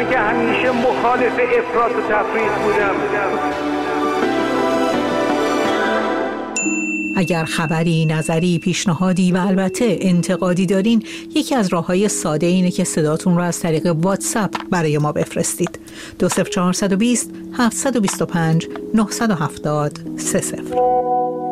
من که همیشه مخالف افراط و تفریط بودم. اگر خبری، نظری، پیشنهادی و البته انتقادی دارین، یکی از راه‌های ساده اینه که صداتون رو از طریق واتساپ برای ما بفرستید. 20420 725 970 30.